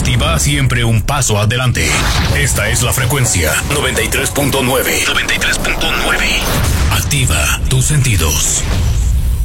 Activa siempre un paso adelante. Esta es la frecuencia 93.9. 93.9. Activa tus sentidos.